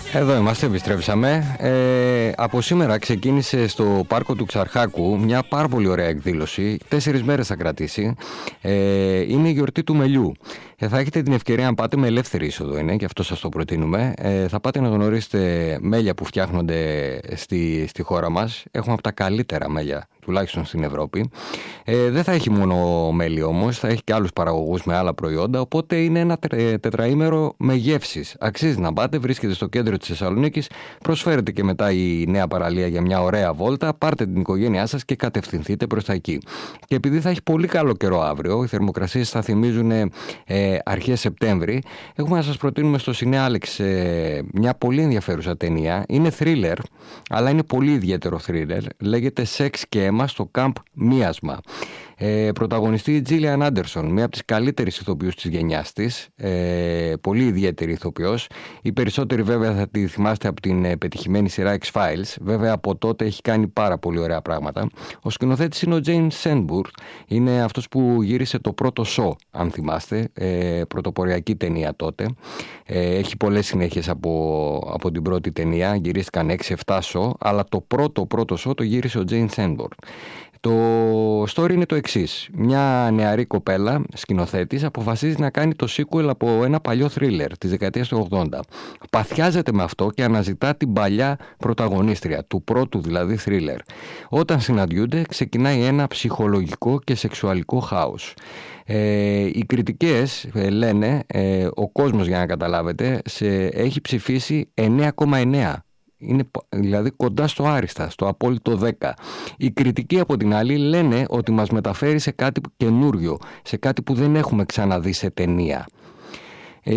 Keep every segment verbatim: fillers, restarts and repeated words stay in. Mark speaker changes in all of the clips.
Speaker 1: Εδώ είμαστε, επιστρέψαμε. Ε, από σήμερα ξεκίνησε στο πάρκο του Ξαρχάκου μια πάρα πολύ ωραία εκδήλωση. Τέσσερις μέρες θα κρατήσει. Ε, είναι η γιορτή του μελιού. Ε, θα έχετε την ευκαιρία να πάτε με ελεύθερη είσοδο, είναι, και αυτό σας το προτείνουμε. Ε, θα πάτε να γνωρίσετε μέλια που φτιάχνονται στη, στη χώρα μας. Έχουμε από τα καλύτερα μέλια, τουλάχιστον στην Ευρώπη. Ε, δεν θα έχει μόνο μέλι όμως, θα έχει και άλλους παραγωγούς με άλλα προϊόντα. Οπότε είναι ένα τετραήμερο με γεύσεις. Αξίζει να πάτε, βρίσκεται στο κέντρο της Θεσσαλονίκης. Προσφέρεται και μετά η νέα παραλία για μια ωραία βόλτα. Πάρτε την οικογένειά σας και κατευθυνθείτε προς τα εκεί. Και επειδή θα έχει πολύ καλό καιρό αύριο, οι θερμοκρασίες θα θυμίζουν ε, αρχές Σεπτέμβρη, έχουμε να σας προτείνουμε στο Σινέ Άλεξ ε, μια πολύ ενδιαφέρουσα ταινία. Είναι thriller, αλλά είναι πολύ ιδιαίτερο thriller. Λέγεται «Σεξ και αίμα στο Καμπ Μίασμα». Ε, πρωταγωνιστεί η Τζίλιαν Άντερσον, μία από τις καλύτερες ηθοποιούς της γενιάς της, ε, πολύ ιδιαίτερη ηθοποιός. Οι περισσότεροι βέβαια θα τη θυμάστε από την ε, πετυχημένη σειρά X-Files. Βέβαια από τότε έχει κάνει πάρα πολύ ωραία πράγματα. Ο σκηνοθέτης είναι ο James Σένμπουργκ, είναι αυτός που γύρισε το πρώτο Σο, αν θυμάστε, ε, πρωτοποριακή ταινία τότε. Ε, έχει πολλές συνέχειες από, από την πρώτη ταινία, γυρίστηκαν έξι εφτά Σο, αλλά το πρώτο πρώτο Σο το γύρισε ο James Σένμπουργκ. Το story είναι το εξής. Μια νεαρή κοπέλα, σκηνοθέτης, αποφασίζει να κάνει το sequel από ένα παλιό thriller της δεκαετίας του ογδόντα. Παθιάζεται με αυτό και αναζητά την παλιά πρωταγωνίστρια, του πρώτου δηλαδή thriller. Όταν συναντιούνται, ξεκινάει ένα ψυχολογικό και σεξουαλικό χάος. Ε, οι κριτικές ε, λένε, ε, ο κόσμος, για να καταλάβετε, σε, έχει ψηφίσει εννέα κόμμα εννέα. Είναι δηλαδή κοντά στο άριστα, στο απόλυτο δέκα. Οι κριτικοί από την άλλη λένε ότι μας μεταφέρει σε κάτι καινούριο, σε κάτι που δεν έχουμε ξαναδεί σε ταινία. Ε,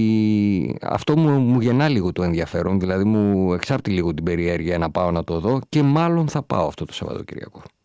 Speaker 1: αυτό μου, μου γεννά λίγο το ενδιαφέρον, δηλαδή μου εξάπτει λίγο την περιέργεια να πάω να το δω και μάλλον θα πάω αυτό το Σαββατοκυριακό.